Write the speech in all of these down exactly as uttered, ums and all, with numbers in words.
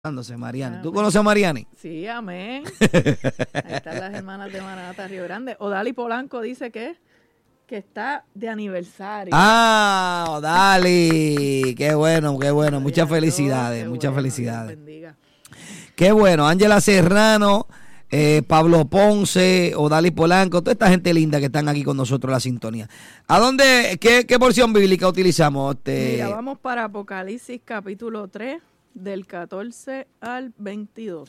Dándose, Mariani. Amén. ¿Tú conoces a Mariani? Sí, amén. Ahí están las hermanas de Maranata Río Grande. Odali Polanco dice que, que está de aniversario. Ah, Odali. Qué bueno, qué bueno. Gloria Muchas a Dios, felicidades, qué muchas bueno, felicidades. Dios bendiga. Qué bueno. Ángela Serrano, eh, Pablo Ponce, Odali Polanco, toda esta gente linda que están aquí con nosotros en la sintonía. ¿A dónde, qué, qué porción bíblica utilizamos? Este... Mira, vamos para Apocalipsis capítulo tres, del catorce al veintidós.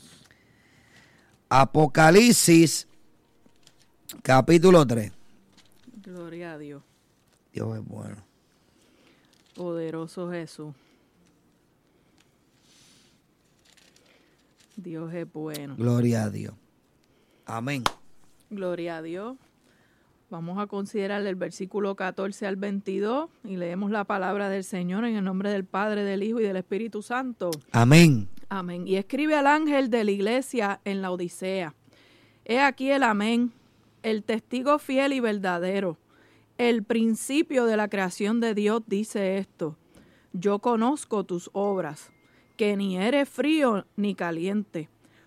Apocalipsis capítulo tres. Gloria a Dios. Dios es bueno. Poderoso Jesús. Dios es bueno. Gloria a Dios. Amén. Gloria a Dios. Vamos a considerar el versículo catorce al veintidós y leemos la palabra del Señor en el nombre del Padre, del Hijo y del Espíritu Santo. Amén. Amén. Y escribe al ángel de la iglesia en la Odisea. He aquí el amén, el testigo fiel y verdadero, el principio de la creación de Dios dice esto: yo conozco tus obras, que ni eres frío ni caliente.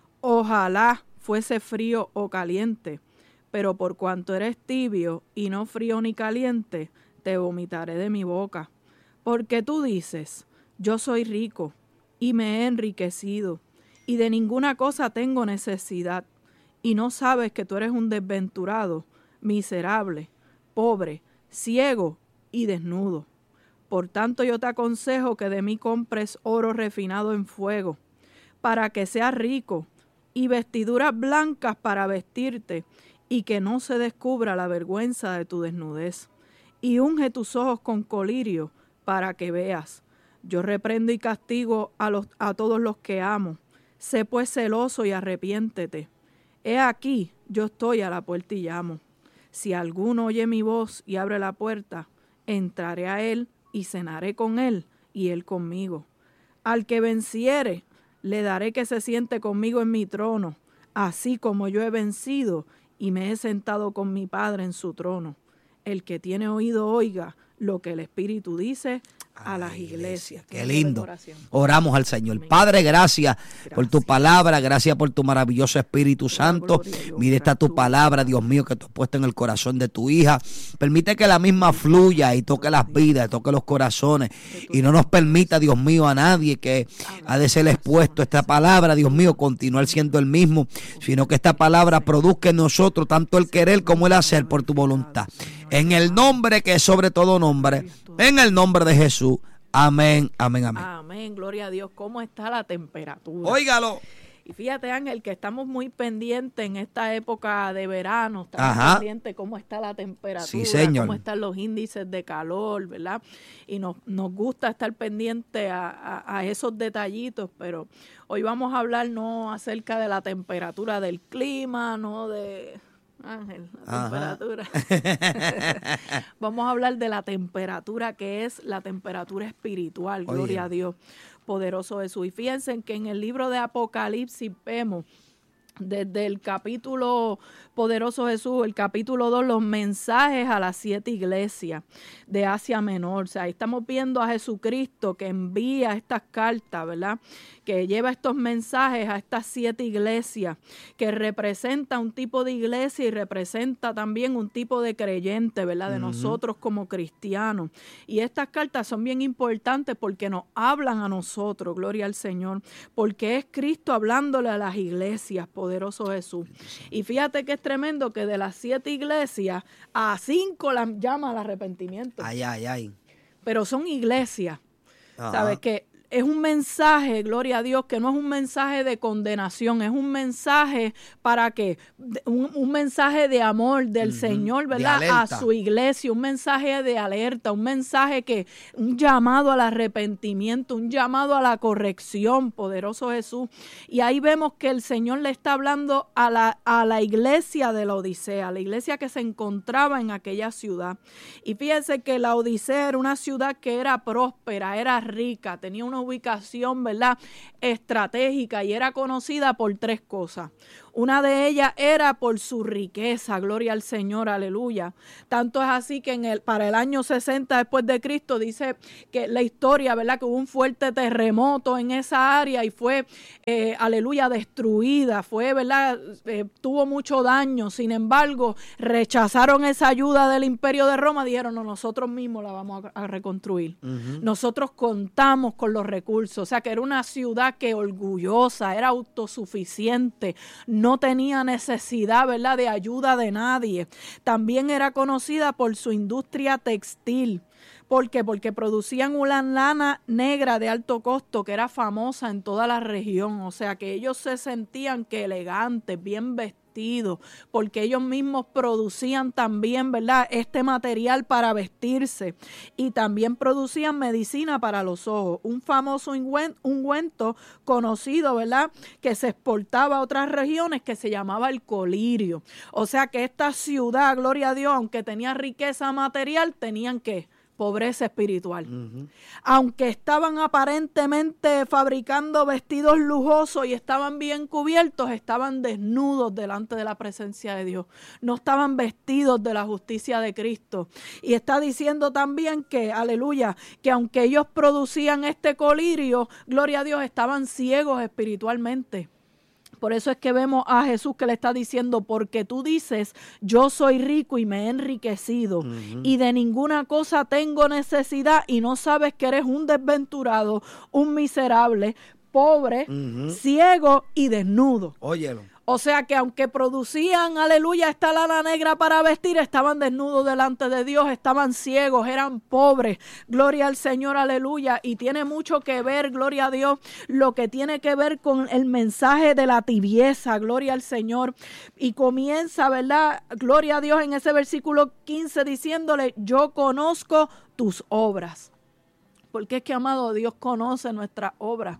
Ojalá fuese frío o caliente, pero por cuanto eres tibio y no frío ni caliente, te vomitaré de mi boca. Porque tú dices, yo soy rico y me he enriquecido, y de ninguna cosa tengo necesidad, y no sabes que tú eres un desventurado, miserable, pobre, ciego y desnudo. Por tanto yo te aconsejo que de mí compres oro refinado en fuego, para que seas rico, y vestiduras blancas para vestirte, y que no se descubra la vergüenza de tu desnudez. Y unge tus ojos con colirio, para que veas. Yo reprendo y castigo a, los, a todos los que amo. Sé pues celoso y arrepiéntete. He aquí, yo estoy a la puerta y llamo. Si alguno oye mi voz y abre la puerta, entraré a él y cenaré con él y él conmigo. Al que venciere, le daré que se siente conmigo en mi trono, así como yo he vencido y me he sentado con mi Padre en su trono. El que tiene oído oiga lo que el Espíritu dice a las iglesias. Qué lindo. Oramos al Señor. Padre, gracias, gracias por tu palabra, gracias por tu maravilloso Espíritu Santo. Mire esta tu palabra, Dios mío, que tú has puesto en el corazón de tu hija. Permite que la misma fluya y toque las vidas, toque los corazones, y no nos permita, Dios mío, a nadie que ha de ser expuesto a esta palabra, Dios mío, continuar siendo el mismo, sino que esta palabra produzca en nosotros tanto el querer como el hacer por tu voluntad. En el nombre que es sobre todo nombre, en el nombre de Jesús. Amén, amén, amén. Amén, gloria a Dios. ¿Cómo está la temperatura? Óigalo. Y fíjate, Ángel, que estamos muy pendientes en esta época de verano. Estamos Ajá. pendientes cómo está la temperatura, sí, señor. cómo están los índices de calor, ¿verdad? Y nos, nos gusta estar pendientes a, a, a esos detallitos, pero hoy vamos a hablar no acerca de la temperatura del clima, no de... Ángel, la Ajá. temperatura. Vamos a hablar de la temperatura que es la temperatura espiritual, gloria Oye. a Dios, poderoso Jesús. Y fíjense que en el libro de Apocalipsis vemos desde el capítulo, poderoso Jesús, el capítulo dos, los mensajes a las siete iglesias de Asia Menor. O sea, ahí estamos viendo a Jesucristo que envía estas cartas, ¿verdad? Que lleva estos mensajes a estas siete iglesias, que representa un tipo de iglesia y representa también un tipo de creyente, ¿verdad? De uh-huh. nosotros como cristianos. Y estas cartas son bien importantes porque nos hablan a nosotros, gloria al Señor, porque es Cristo hablándole a las iglesias, poderoso Jesús. Y fíjate que es tremendo que de las siete iglesias, a cinco las llama al arrepentimiento. Ay, ay, ay. Pero son iglesias, Ajá. ¿sabes? Que es un mensaje, gloria a Dios, que no es un mensaje de condenación, es un mensaje para qué, un, un mensaje de amor del uh-huh. Señor, ¿verdad? De a su iglesia, un mensaje de alerta, un mensaje que, un llamado al arrepentimiento, un llamado a la corrección, poderoso Jesús. Y ahí vemos que el Señor le está hablando a la, a la iglesia de la Odisea, la iglesia que se encontraba en aquella ciudad. Y fíjense que la Odisea era una ciudad que era próspera, era rica, tenía una ubicación, ¿verdad?, estratégica, y era conocida por tres cosas. Una de ellas era por su riqueza, gloria al Señor, aleluya. Tanto es así que en el, para el año sesenta después de Cristo dice que la historia, ¿verdad? Que hubo un fuerte terremoto en esa área y fue, eh, aleluya, destruida, fue, ¿verdad? Eh, tuvo mucho daño. Sin embargo, rechazaron esa ayuda del Imperio de Roma, dijeron, no, nosotros mismos la vamos a, a reconstruir. Uh-huh. Nosotros contamos con los recursos, o sea que era una ciudad que orgullosa, era autosuficiente, no tenía necesidad, ¿verdad?, de ayuda de nadie. También era conocida por su industria textil. ¿Por qué? Porque producían una lana negra de alto costo que era famosa en toda la región. O sea que ellos se sentían que elegantes, bien vestidos, porque ellos mismos producían también, ¿verdad?, este material para vestirse. Y también producían medicina para los ojos. Un famoso ungüento conocido, ¿verdad?, que se exportaba a otras regiones que se llamaba el colirio. O sea que esta ciudad, gloria a Dios, aunque tenía riqueza material, tenían que pobreza espiritual. Uh-huh. Aunque estaban aparentemente fabricando vestidos lujosos y estaban bien cubiertos, estaban desnudos delante de la presencia de Dios. No estaban vestidos de la justicia de Cristo. Y está diciendo también que, aleluya, que aunque ellos producían este colirio, gloria a Dios, estaban ciegos espiritualmente. Por eso es que vemos a Jesús que le está diciendo, porque tú dices, yo soy rico y me he enriquecido, uh-huh, y de ninguna cosa tengo necesidad, y no sabes que eres un desventurado, un miserable, pobre, uh-huh, ciego y desnudo. Óyelo. O sea que aunque producían, aleluya, esta lana negra para vestir, estaban desnudos delante de Dios, estaban ciegos, eran pobres. Gloria al Señor, aleluya. Y tiene mucho que ver, gloria a Dios, lo que tiene que ver con el mensaje de la tibieza, gloria al Señor. Y comienza, ¿verdad? Gloria a Dios en ese versículo quince diciéndole, yo conozco tus obras. Porque es que, amado, Dios conoce nuestras obras.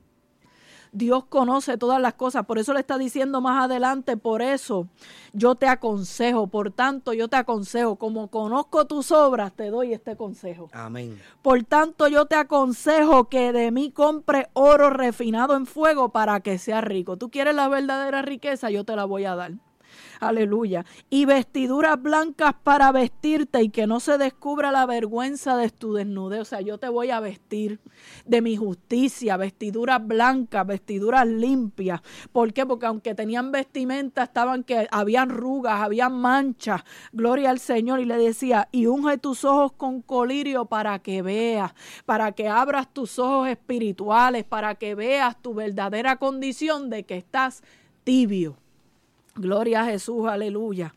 Dios conoce todas las cosas, por eso le está diciendo más adelante, por eso yo te aconsejo, por tanto yo te aconsejo, como conozco tus obras, te doy este consejo. Amén. Por tanto yo te aconsejo que de mí compre oro refinado en fuego para que seas rico. ¿Tú quieres la verdadera riqueza? Yo te la voy a dar. Aleluya. Y vestiduras blancas para vestirte y que no se descubra la vergüenza de tu desnudez. O sea, yo te voy a vestir de mi justicia, vestiduras blancas, vestiduras limpias. ¿Por qué? Porque aunque tenían vestimenta, estaban que habían arrugas, habían manchas. Gloria al Señor. Y le decía, y unge tus ojos con colirio para que veas, para que abras tus ojos espirituales, para que veas tu verdadera condición de que estás tibio. Gloria a Jesús, aleluya.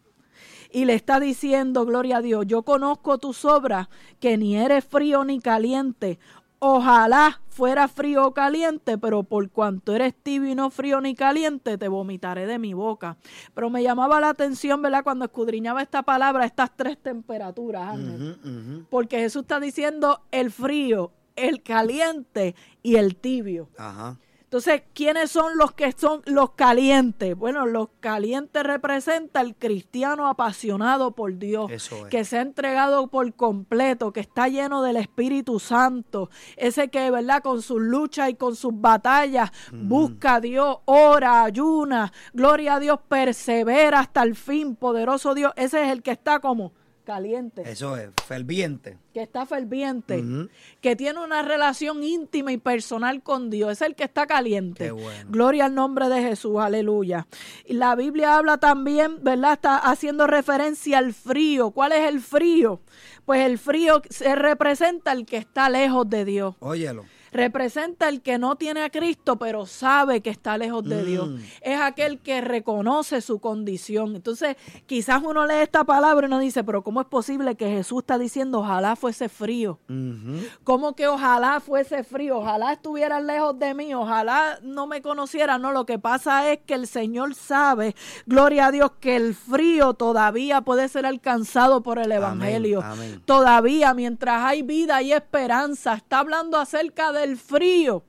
Y le está diciendo, gloria a Dios, yo conozco tus obras, que ni eres frío ni caliente. Ojalá fuera frío o caliente, pero por cuanto eres tibio y no frío ni caliente, te vomitaré de mi boca. Pero me llamaba la atención, ¿verdad?, cuando escudriñaba esta palabra, estas tres temperaturas, uh-huh, uh-huh. Porque Jesús está diciendo el frío, el caliente y el tibio. Ajá. Entonces, ¿quiénes son los que son los calientes? Bueno, los calientes representa el cristiano apasionado por Dios, Eso es. Que se ha entregado por completo, que está lleno del Espíritu Santo, ese que, ¿verdad?, con sus luchas y con sus batallas mm. busca a Dios, ora, ayuna, gloria a Dios, persevera hasta el fin, poderoso Dios. Ese es el que está como caliente. Eso es, ferviente. Que está ferviente, uh-huh. que tiene una relación íntima y personal con Dios. Es el que está caliente. Qué bueno. Gloria al nombre de Jesús, aleluya. Y la Biblia habla también, ¿verdad? Está haciendo referencia al frío. ¿Cuál es el frío? Pues el frío se representa el que está lejos de Dios. Óyelo. Representa el que no tiene a Cristo, pero sabe que está lejos de mm. Dios. Es aquel que reconoce su condición. Entonces, quizás uno lee esta palabra y uno dice, pero ¿cómo es posible que Jesús está diciendo, ojalá fuese frío? Mm-hmm. ¿Cómo que ojalá fuese frío? Ojalá estuvieran lejos de mí, ojalá no me conocieran. No, lo que pasa es que el Señor sabe, gloria a Dios, que el frío todavía puede ser alcanzado por el Evangelio. Amén, amén. Todavía, mientras hay vida y esperanza. Está hablando acerca de del frío,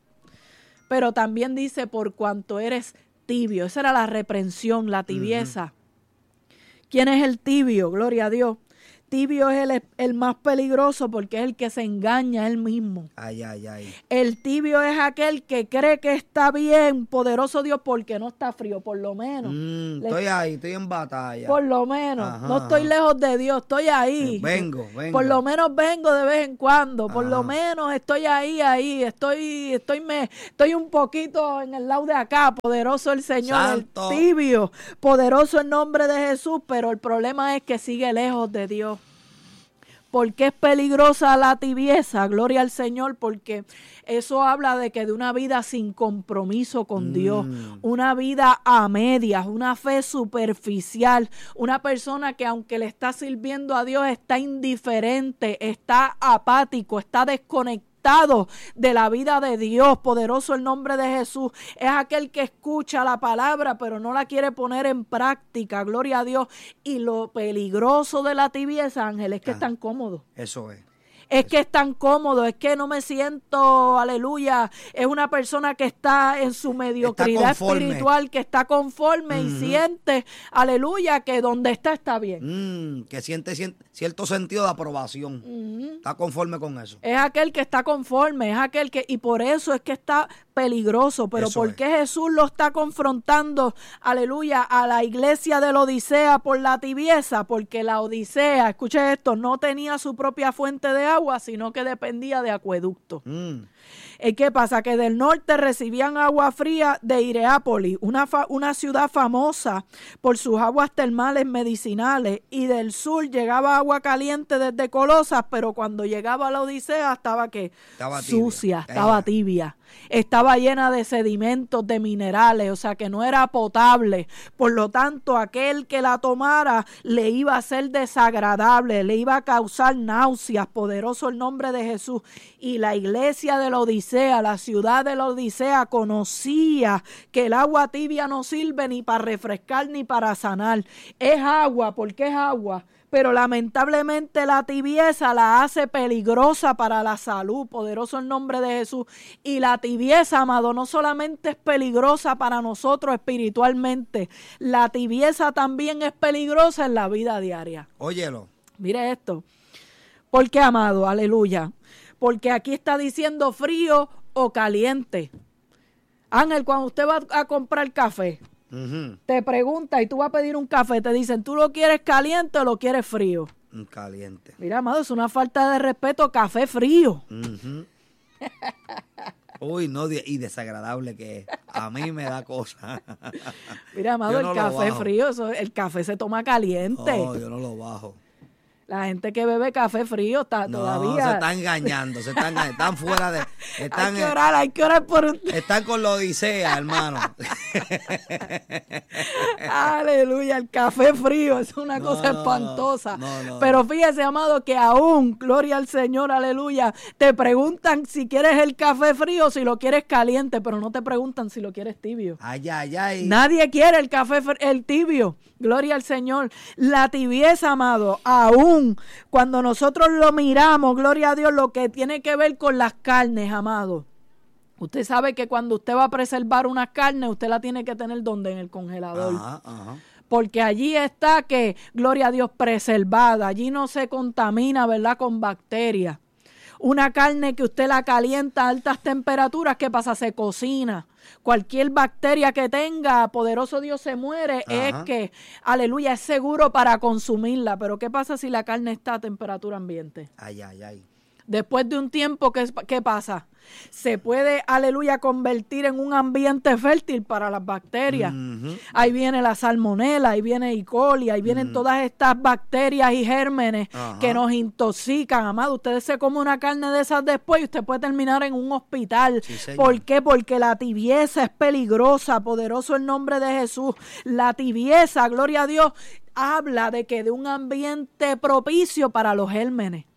pero también dice por cuanto eres tibio. Esa era la reprensión, la tibieza. Uh-huh. ¿Quién es el tibio? Gloria a Dios. tibio es el, el más peligroso porque es el que se engaña a él mismo. Ay, ay, ay. El tibio es aquel que cree que está bien, poderoso Dios, porque no está frío, por lo menos. Mm, Le, estoy ahí, estoy en batalla. Por lo menos, ajá, no estoy ajá. lejos de Dios, estoy ahí. Vengo, vengo. Por lo menos vengo de vez en cuando, por ajá. lo menos estoy ahí, ahí, estoy, estoy, me, estoy un poquito en el lado de acá, poderoso el Señor, Santo. el tibio, poderoso el nombre de Jesús, pero el problema es que sigue lejos de Dios. ¿Por qué es peligrosa la tibieza? Gloria al Señor, porque eso habla de que de una vida sin compromiso con mm. Dios, una vida a medias, una fe superficial, una persona que aunque le está sirviendo a Dios está indiferente, está apático, está desconectado de la vida de Dios. Poderoso el nombre de Jesús. Es aquel que escucha la palabra pero no la quiere poner en práctica. Gloria a Dios. Y lo peligroso de la tibieza, Ángel, es que ah, es tan cómodo. Eso es. Es que es tan cómodo, es que no me siento, aleluya, es una persona que está en su mediocridad espiritual, que está conforme uh-huh. y siente, aleluya, que donde está está bien. Mm, que siente, siente cierto sentido de aprobación, uh-huh. está conforme con eso. Es aquel que está conforme, es aquel que, y por eso es que está peligroso, pero eso ¿por qué es. Jesús lo está confrontando, aleluya, a la iglesia de la Odisea por la tibieza? Porque la Odisea, escuche esto, no tenía su propia fuente de agua, sino que dependía de acueducto. Mm. ¿Qué pasa? Que del norte recibían agua fría de Hierápolis, una, fa- una ciudad famosa por sus aguas termales medicinales, y del sur llegaba agua caliente desde Colosas, pero cuando llegaba a la Odisea estaba ¿qué? Estaba tibia. Sucia, estaba tibia. Estaba llena de sedimentos, de minerales, o sea que no era potable. Por lo tanto, aquel que la tomara le iba a ser desagradable, le iba a causar náuseas. Poderoso el nombre de Jesús. Y la iglesia de la Odisea, la ciudad de la Odisea, conocía que el agua tibia no sirve ni para refrescar ni para sanar. Es agua, porque es agua. Pero lamentablemente la tibieza la hace peligrosa para la salud. Poderoso el nombre de Jesús. Y la tibieza, amado, no solamente es peligrosa para nosotros espiritualmente, la tibieza también es peligrosa en la vida diaria. Óyelo. Mire esto. ¿Por qué, amado? Aleluya. Porque aquí está diciendo frío o caliente. Ángel, cuando usted va a comprar café, Uh-huh. te pregunta y tú vas a pedir un café, te dicen, ¿tú lo quieres caliente o lo quieres frío? Caliente. Mira, amado, es una falta de respeto, café frío. Uh-huh. Uy, no, y desagradable que es. A mí me da cosa. Mira, amado, no el café frío, eso, el café se toma caliente. No, yo no lo bajo. La gente que bebe café frío está no, todavía. se están engañando, se están engañando, están fuera de. Están, hay que orar, hay que orar por usted. Están con la Odisea, hermano. Aleluya, el café frío es una no, cosa espantosa. No, no, Pero fíjese, amado, que aún, gloria al Señor, aleluya, te preguntan si quieres el café frío o si lo quieres caliente, pero no te preguntan si lo quieres tibio. Ay, ay, ay. Nadie quiere el café el tibio. Gloria al Señor. La tibieza, amado, aún cuando nosotros lo miramos, gloria a Dios, lo que tiene que ver con las carnes, amado. Usted sabe que cuando usted va a preservar una carne, usted la tiene que tener ¿dónde? En el congelador. Ajá, ajá. Porque allí está que, gloria a Dios, preservada. Allí no se contamina, ¿verdad?, con bacterias. Una carne que usted la calienta a altas temperaturas, ¿qué pasa? Se cocina. Cualquier bacteria que tenga, poderoso Dios, se muere. Ajá. Es que, aleluya, es seguro para consumirla. Pero ¿qué pasa si la carne está a temperatura ambiente? Ay, ay, ay. Después de un tiempo, ¿qué, qué pasa? Se puede, aleluya, convertir en un ambiente fértil para las bacterias. Uh-huh. Ahí viene la salmonela, ahí viene E. coli, ahí vienen uh-huh. todas estas bacterias y gérmenes uh-huh. que nos intoxican, amado. Ustedes se comen una carne de esas después y usted puede terminar en un hospital. Sí, ¿por qué? Porque la tibieza es peligrosa. Poderoso el nombre de Jesús. La tibieza, gloria a Dios, habla de que de un ambiente propicio para los gérmenes.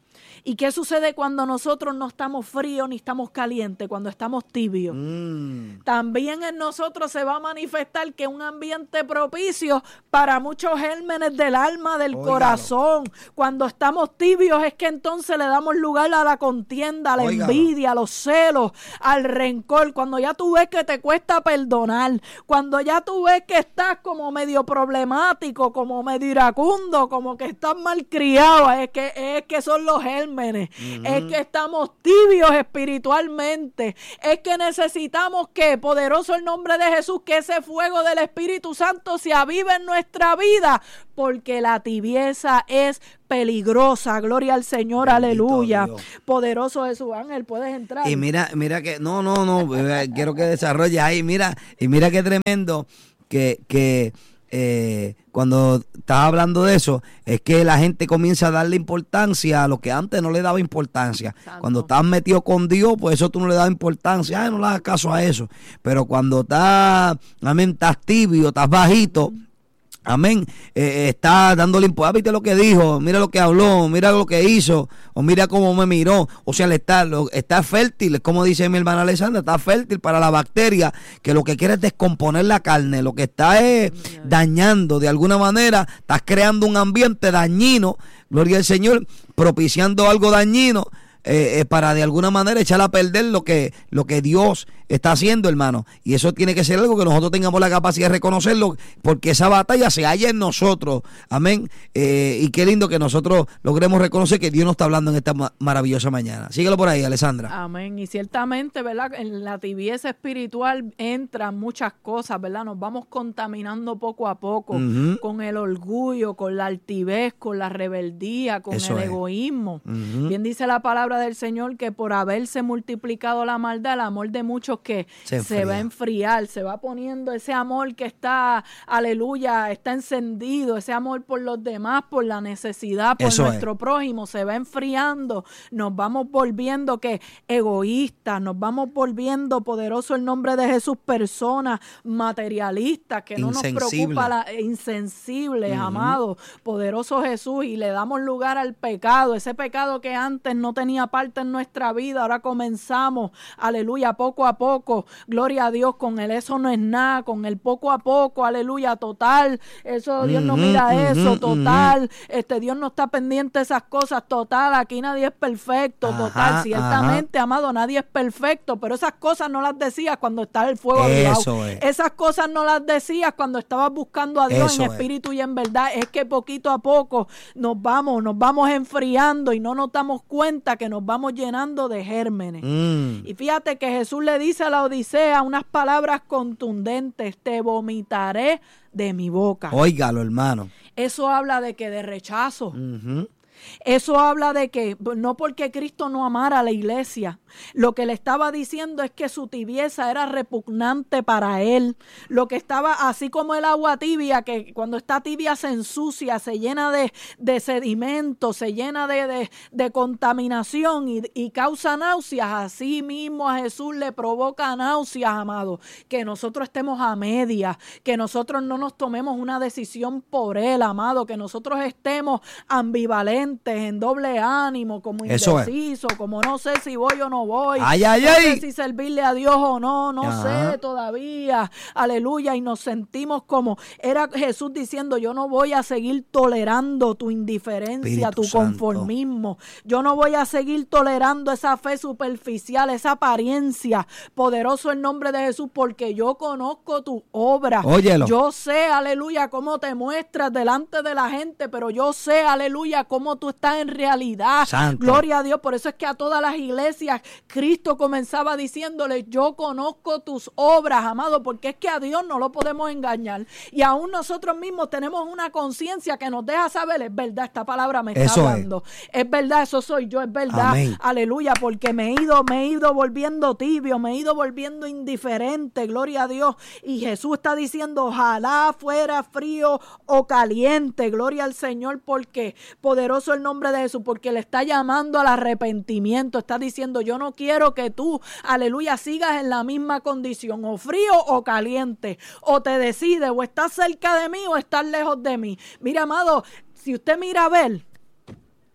¿Y qué sucede cuando nosotros no estamos fríos ni estamos calientes? Cuando estamos tibios. Mm. También en nosotros se va a manifestar que un ambiente propicio para muchos gérmenes del alma, del Óigalo. corazón. Cuando estamos tibios es que entonces le damos lugar a la contienda, a la Óigalo. envidia, a los celos, al rencor. Cuando ya tú ves que te cuesta perdonar, cuando ya tú ves que estás como medio problemático, como medio iracundo, como que estás malcriado, es que, es que son los gérmenes. Uh-huh. Es que estamos tibios espiritualmente. Es que necesitamos que, poderoso el nombre de Jesús, que ese fuego del Espíritu Santo se avive en nuestra vida, porque la tibieza es peligrosa. Gloria al Señor, bendito aleluya. Dios. Poderoso Jesús. Ángel, puedes entrar. Y mira, mira que, no, no, no, quiero que desarrolle ahí, mira, y mira qué tremendo que, que Eh, cuando estás hablando de eso, es que la gente comienza a darle importancia a lo que antes no le daba importancia. Santo. Cuando estás metido con Dios, pues eso tú no le das importancia. Ay, no le hagas caso a eso. Pero cuando estás, amén, estás tibio, estás bajito, mm. amén, eh, está dándole importancia. Ah, ¿viste lo que dijo? Mira lo que habló, mira lo que hizo, o mira cómo me miró. O sea, le está, lo, está fértil, como dice mi hermana Alessandra, está fértil para la bacteria, que lo que quiere es descomponer la carne, lo que está es dañando de alguna manera, estás creando un ambiente dañino, gloria al Señor, propiciando algo dañino. Eh, eh, para de alguna manera echar a perder lo que, lo que Dios está haciendo, hermano. Y eso tiene que ser algo que nosotros tengamos la capacidad de reconocerlo, porque esa batalla se halla en nosotros. Amén. Eh, y qué lindo que nosotros logremos reconocer que Dios nos está hablando en esta ma- maravillosa mañana. Síguelo por ahí, Alessandra. Amén. Y ciertamente, ¿verdad? En la tibieza espiritual entran muchas cosas, ¿verdad? Nos vamos contaminando poco a poco, uh-huh. con el orgullo, con la altivez, con la rebeldía, con eso el es. egoísmo. Uh-huh. Bien dice la palabra del Señor que por haberse multiplicado la maldad, el amor de muchos que se, se va a enfriar, se va poniendo ese amor que está, aleluya, está encendido, ese amor por los demás, por la necesidad, por Eso nuestro es. prójimo, se va enfriando, nos vamos volviendo que egoístas, nos vamos volviendo, poderoso el nombre de Jesús, personas materialistas, que no nos preocupa, la, insensibles, uh-huh. amados, poderoso Jesús, y le damos lugar al pecado, ese pecado que antes no tenía parte en nuestra vida, ahora comenzamos, aleluya, poco a poco, gloria a Dios, con el eso no es nada, con el poco a poco, aleluya, total, eso Dios no mira uh-huh, eso, total, uh-huh. este Dios no está pendiente de esas cosas, total, aquí nadie es perfecto, ajá, total, ciertamente, ajá. amado, nadie es perfecto, pero esas cosas no las decías cuando estaba el fuego eso es. Esas cosas no las decías cuando estabas buscando a Dios eso en espíritu es. y en verdad, es que poquito a poco nos vamos, nos vamos enfriando y no nos damos cuenta que nos vamos llenando de gérmenes. Mm. Y fíjate que Jesús le dice a la Odisea unas palabras contundentes: te vomitaré de mi boca. Óigalo, hermano. Eso habla de que de rechazo. Uh-huh. Eso habla de que no porque Cristo no amara a la iglesia, lo que le estaba diciendo es que su tibieza era repugnante para él. Lo que estaba, así como el agua tibia, que cuando está tibia se ensucia, se llena de, de sedimento, se llena de, de, de contaminación y, y causa náuseas. Así mismo a Jesús le provoca náuseas, amado, que nosotros estemos a medias, que nosotros no nos tomemos una decisión por él, amado, que nosotros estemos ambivalentes, en doble ánimo, como indeciso, como no sé si voy o no voy, ay, ay, no ay. sé si servirle a Dios o no, no Ajá. sé todavía, aleluya, y nos sentimos como, era Jesús diciendo, yo no voy a seguir tolerando tu indiferencia, Espíritu tu conformismo, Santo. Yo no voy a seguir tolerando esa fe superficial, esa apariencia, poderoso el nombre de Jesús, porque yo conozco tu obra, Óyelo. Yo sé, aleluya, cómo te muestras delante de la gente, pero yo sé, aleluya, cómo tú estás en realidad. Santo. Gloria a Dios. Por eso es que a todas las iglesias Cristo comenzaba diciéndole, yo conozco tus obras, amado, porque es que a Dios no lo podemos engañar. Y aún nosotros mismos tenemos una conciencia que nos deja saber, es verdad, esta palabra me está eso hablando. Es. es verdad, eso soy yo, es verdad. Amén. Aleluya, porque me he ido, me he ido volviendo tibio, me he ido volviendo indiferente, gloria a Dios. Y Jesús está diciendo, ojalá fuera frío o caliente, gloria al Señor, porque poderoso el nombre de Jesús, porque le está llamando al arrepentimiento, está diciendo, yo no quiero que tú, aleluya, sigas en la misma condición, o frío o caliente, o te decides, o estás cerca de mí o estás lejos de mí. Mira, amado, si usted mira a Abel,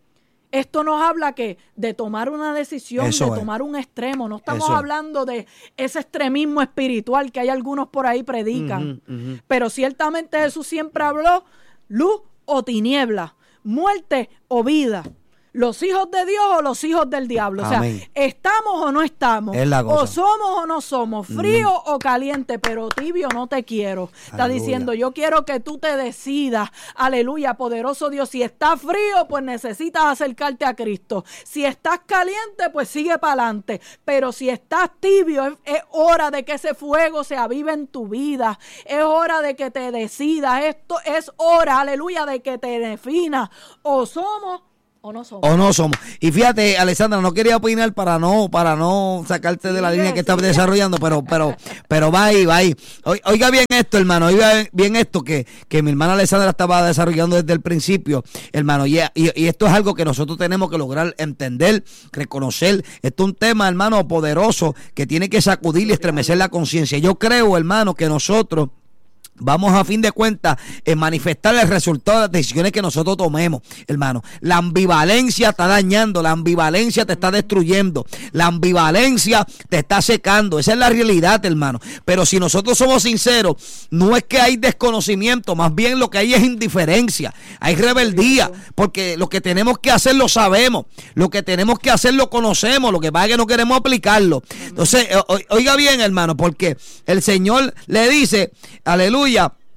Esto nos habla que de tomar una decisión, Eso de es. tomar un extremo. No estamos Eso es. hablando de ese extremismo espiritual que hay algunos por ahí predican. Ujú, ujú. Pero ciertamente Jesús siempre habló luz o tiniebla, muerte o vida. Los hijos de Dios o los hijos del diablo. Amén. O sea, estamos o no estamos. Es la cosa. O somos o no somos. Frío mm. o caliente, pero tibio no te quiero. Está Aleluya. diciendo, yo quiero que tú te decidas. Aleluya, poderoso Dios. Si estás frío, pues necesitas acercarte a Cristo. Si estás caliente, pues sigue para adelante. Pero si estás tibio, es, es hora de que ese fuego se avive en tu vida. Es hora de que te decidas. Esto es hora, aleluya, de que te definas. O somos o no somos. O no somos. Y fíjate, Alexandra, no quería opinar para no, para no sacarte de la Sigue, línea que estás sigue. desarrollando, pero, pero, pero va ahí, va ahí. Oiga bien esto, hermano, oiga bien esto que, que mi hermana Alexandra estaba desarrollando desde el principio, hermano, y, y, y esto es algo que nosotros tenemos que lograr entender, reconocer. Esto es un tema, hermano, poderoso que tiene que sacudir y estremecer la conciencia. Yo creo, hermano, que nosotros vamos a fin de cuentas en manifestar el resultado de las decisiones que nosotros tomemos, hermano. La ambivalencia está dañando, la ambivalencia te está destruyendo, la ambivalencia te está secando. Esa es la realidad, hermano. Pero si nosotros somos sinceros, no es que hay desconocimiento, más bien lo que hay es indiferencia, hay rebeldía, porque lo que tenemos que hacer lo sabemos, lo que tenemos que hacer lo conocemos, lo que pasa es que no queremos aplicarlo. Entonces, oiga bien, hermano, porque el Señor le dice, aleluya,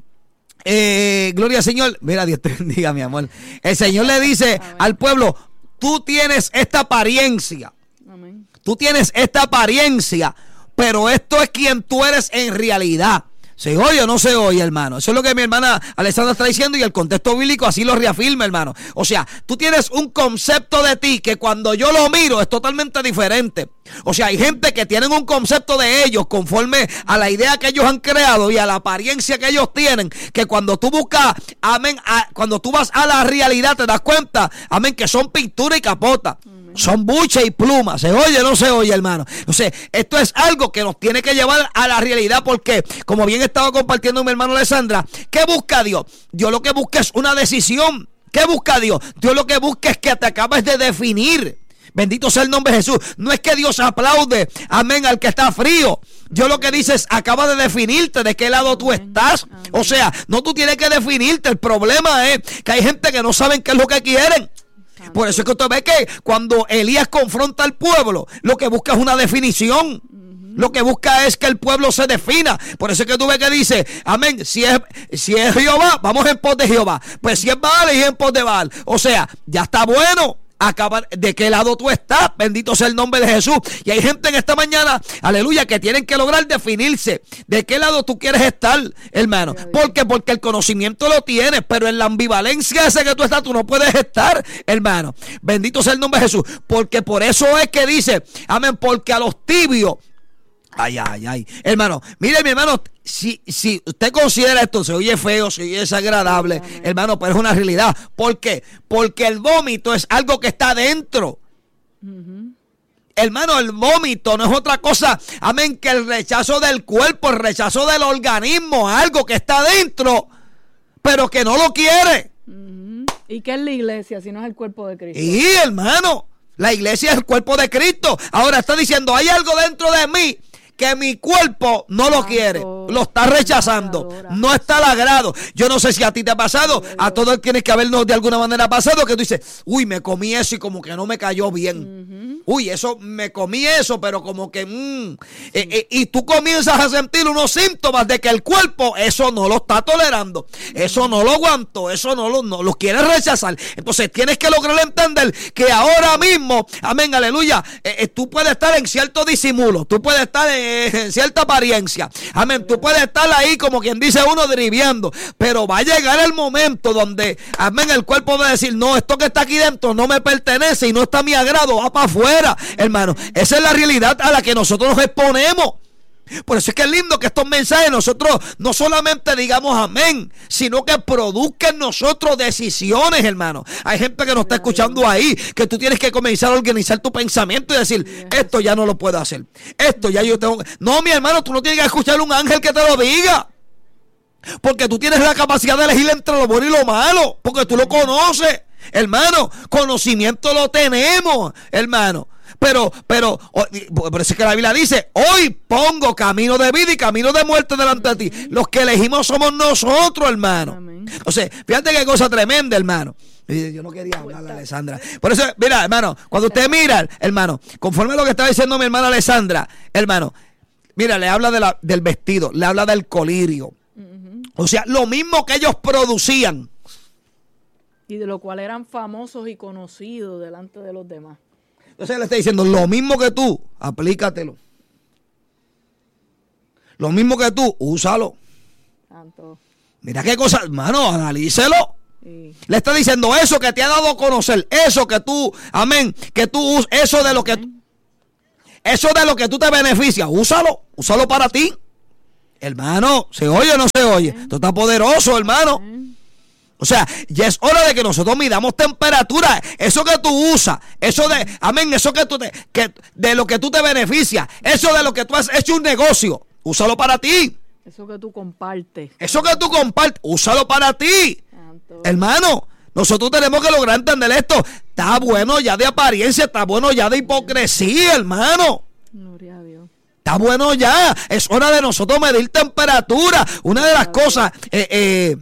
Eh, gloria al Señor. Mira, Dios te bendiga, mi amor. El Señor le dice Amén. Al pueblo, tú tienes esta apariencia. Amén. Tú tienes esta apariencia, pero esto es quien tú eres en realidad. ¿Se oye o no se oye, hermano? Eso es lo que mi hermana Alexandra está diciendo y el contexto bíblico así lo reafirma, hermano. O sea, tú tienes un concepto de ti que cuando yo lo miro es totalmente diferente. O sea, hay gente que tienen un concepto de ellos conforme a la idea que ellos han creado y a la apariencia que ellos tienen, que cuando tú buscas, amén, a, cuando tú vas a la realidad te das cuenta, amén, que son pintura y capota. Son buche y pluma. ¿Se oye o no se oye, hermano? O sea, esto es algo que nos tiene que llevar a la realidad, porque como bien estaba compartiendo mi hermano Alexandra, ¿qué busca Dios? Dios lo que busca es una decisión. ¿Qué busca Dios? Dios lo que busca es que te acabes de definir. Bendito sea el nombre de Jesús. No es que Dios aplaude, amén, al que está frío. Dios lo que dice es, acaba de definirte de qué lado tú estás. O sea, no tú tienes que definirte. El problema es que hay gente que no saben qué es lo que quieren. Por eso es que usted ve que cuando Elías confronta al pueblo, lo que busca es una definición. Lo que busca es que el pueblo se defina. Por eso es que tú ves que dice, amén, si es, si es Jehová, vamos en pos de Jehová. Pues si es Baal, es en pos de Baal. O sea, ya está bueno. Acaba de qué lado tú estás, bendito sea el nombre de Jesús. Y hay gente en esta mañana, aleluya, que tienen que lograr definirse de qué lado tú quieres estar, hermano. ¿Por qué? Porque el conocimiento lo tienes, pero en la ambivalencia esa que tú estás, tú no puedes estar, hermano. Bendito sea el nombre de Jesús. Porque por eso es que dice, amén, porque a los tibios, ay, ay, ay, hermano, mire, mi hermano, si, si usted considera esto, se oye feo, se oye desagradable, sí, hermano, pero es una realidad. ¿Por qué? Porque el vómito es algo que está dentro. Uh-huh. Hermano, el vómito no es otra cosa, amén, que el rechazo del cuerpo, el rechazo del organismo, algo que está dentro, pero que no lo quiere. Uh-huh. ¿Y qué es la iglesia si no es el cuerpo de Cristo? Y, hermano, la iglesia es el cuerpo de Cristo. Ahora está diciendo, hay algo dentro de mí que mi cuerpo no lo quiere, lo está rechazando, no está al agrado. Yo no sé si a ti te ha pasado, a todos tienes que habernos de alguna manera pasado, que tú dices, uy, me comí eso y como que no me cayó bien. Uh-huh. Uy, eso, me comí eso, pero como que, mmm. Sí. Eh, eh, y tú comienzas a sentir unos síntomas de que el cuerpo eso no lo está tolerando, eso no lo aguantó, eso no lo, no lo quiere rechazar. Entonces tienes que lograr entender que ahora mismo, amén, aleluya, eh, eh, tú puedes estar en cierto disimulo, tú puedes estar en en cierta apariencia, amén, tú puedes estar ahí como quien dice uno driviando, pero va a llegar el momento donde, amén, el cuerpo va a decir, no, esto que está aquí dentro no me pertenece y no está a mi agrado, va para afuera, hermano. Esa es la realidad a la que nosotros nos exponemos. Por eso es que es lindo que estos mensajes nosotros no solamente digamos amén, sino que produzcan nosotros decisiones, hermano. Hay gente que nos está escuchando ahí, que tú tienes que comenzar a organizar tu pensamiento y decir, esto ya no lo puedo hacer, esto ya yo tengo. No, mi hermano, tú no tienes que escuchar un ángel que te lo diga, porque tú tienes la capacidad de elegir entre lo bueno y lo malo, porque tú lo conoces. Hermano, conocimiento lo tenemos, hermano. Pero, pero, por eso es que la Biblia dice, hoy pongo camino de vida y camino de muerte delante de ti. Los que elegimos somos nosotros, hermano. Amén. O sea, fíjate qué cosa tremenda, hermano. Yo no quería hablar, Alessandra. Por eso, mira, hermano, cuando usted mira, hermano, conforme a lo que estaba diciendo mi hermana Alessandra, hermano, mira, le habla de la, del vestido, le habla del colirio. Uh-huh. O sea, lo mismo que ellos producían. Y de lo cual eran famosos y conocidos delante de los demás. Entonces le está diciendo, lo mismo que tú, aplícatelo. Lo mismo que tú, úsalo. Santo. Mira qué cosa, hermano, analícelo. Sí. Le está diciendo eso que te ha dado a conocer, eso que tú, amén, que tú, eso de lo que, eso de lo que tú te beneficias, úsalo, úsalo para ti. Hermano, ¿se oye o no se oye? Esto está poderoso, hermano. O sea, ya es hora de que nosotros midamos temperatura. Eso que tú usas, eso de, amén, eso que tú te, que de lo que tú te beneficias, eso de lo que tú has hecho un negocio, úsalo para ti. Eso que tú compartes. Eso que tú compartes, úsalo para ti. Santo. Hermano, nosotros tenemos que lograr entender esto. Está bueno ya de apariencia, está bueno ya de hipocresía, hermano. Gloria a Dios. Está bueno ya. Es hora de nosotros medir temperatura. Una de las cosas, eh, eh,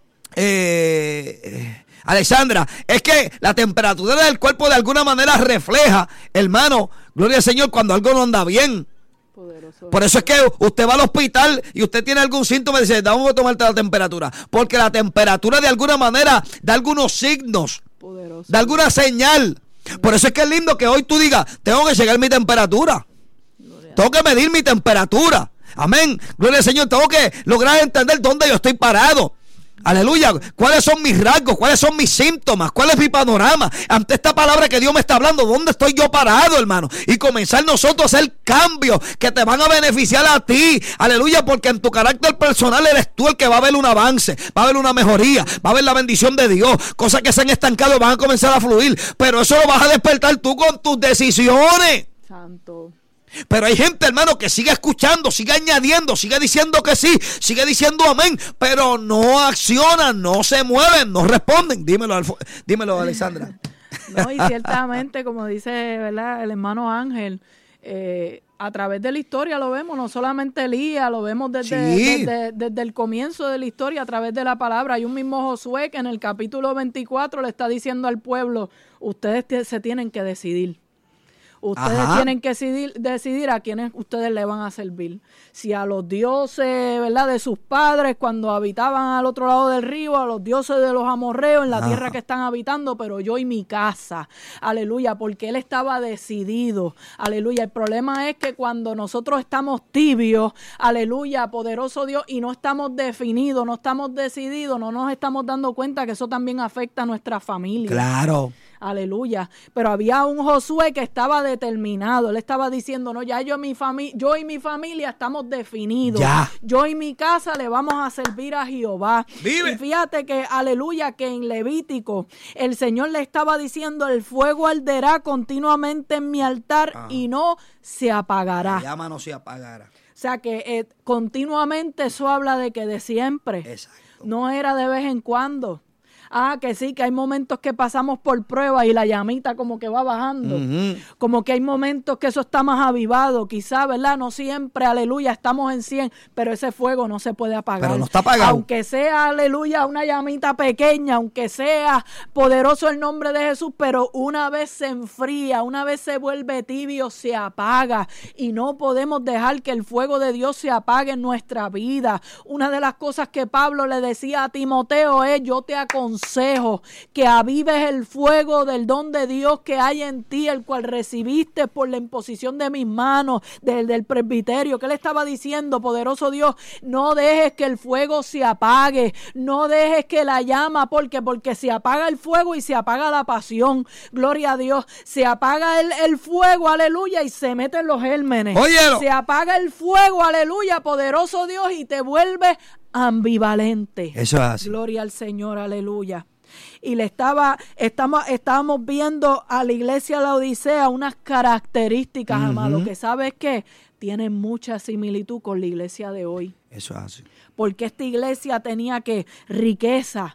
Eh, Alessandra, es que la temperatura del cuerpo de alguna manera refleja, hermano, gloria al Señor, cuando algo no anda bien. Poderoso. Por eso es que usted va al hospital y usted tiene algún síntoma y dice, vamos a tomarte la temperatura, porque la temperatura de alguna manera da algunos signos, Poderoso. Da alguna señal. Por eso es que es lindo que hoy tú digas, tengo que llegar mi temperatura, tengo que medir mi temperatura, amén, gloria al Señor, tengo que lograr entender dónde yo estoy parado. Aleluya, ¿cuáles son mis rasgos? ¿Cuáles son mis síntomas? ¿Cuál es mi panorama? Ante esta palabra que Dios me está hablando, ¿dónde estoy yo parado, hermano? Y comenzar nosotros a hacer cambios que te van a beneficiar a ti. Aleluya, porque en tu carácter personal eres tú el que va a ver un avance, va a haber una mejoría, va a haber la bendición de Dios. Cosas que se han estancado van a comenzar a fluir, pero eso lo vas a despertar tú con tus decisiones. Santo. Pero hay gente, hermano, que sigue escuchando, sigue añadiendo, sigue diciendo que sí, sigue diciendo amén, pero no accionan, no se mueven, no responden. Dímelo, dímelo, Alessandra. No, y ciertamente, como dice, ¿verdad?, el hermano Ángel, eh, a través de la historia lo vemos, no solamente Elías, lo vemos desde, sí. desde, desde el comienzo de la historia, a través de la palabra. Hay un mismo Josué que en el capítulo veinticuatro le está diciendo al pueblo, ustedes t- se tienen que decidir. Ustedes Ajá. tienen que decidir, decidir a quiénes ustedes le van a servir. Si a los dioses, ¿verdad?, de sus padres cuando habitaban al otro lado del río, a los dioses de los amorreos en la Ajá. tierra que están habitando, pero yo y mi casa. Aleluya, porque él estaba decidido. Aleluya, el problema es que cuando nosotros estamos tibios, aleluya, poderoso Dios, y no estamos definidos, no estamos decididos, no nos estamos dando cuenta que eso también afecta a nuestra familia. Claro. Aleluya, pero había un Josué que estaba determinado, él estaba diciendo, no, ya yo, mi fami- yo y mi familia estamos definidos, ya. Yo y mi casa le vamos a servir a Jehová. Vive. Y fíjate que, aleluya, que en Levítico el Señor le estaba diciendo, el fuego arderá continuamente en mi altar Ajá. y no se apagará. La llama no se apagará. O sea que eh, continuamente eso habla de que de siempre, Exacto. no era de vez en cuando. Ah, que sí, que hay momentos que pasamos por prueba y la llamita como que va bajando. Uh-huh. Como que hay momentos que eso está más avivado. Quizá, ¿verdad? No siempre, aleluya, estamos en cien, pero ese fuego no se puede apagar. Pero no está apagado. Aunque sea, aleluya, una llamita pequeña, aunque sea poderoso el nombre de Jesús, pero una vez se enfría, una vez se vuelve tibio, se apaga. Y no podemos dejar que el fuego de Dios se apague en nuestra vida. Una de las cosas que Pablo le decía a Timoteo es, yo te aconsejo Consejo, que avives el fuego del don de Dios que hay en ti, el cual recibiste por la imposición de mis manos, del, del presbiterio. ¿Qué le estaba diciendo, poderoso Dios? No dejes que el fuego se apague, no dejes que la llama, porque porque se apaga el fuego y se apaga la pasión. Gloria a Dios. Se apaga el, el fuego, aleluya, y se meten los gérmenes. Óyelo. Se apaga el fuego, aleluya, poderoso Dios, y te vuelve ambivalente. Eso es así. Gloria al Señor, aleluya. Y le estaba, estamos, estábamos viendo a la iglesia de la Odisea unas características, uh-huh. amado, que sabes que tienen mucha similitud con la iglesia de hoy. Eso es así. Porque esta iglesia tenía que riqueza,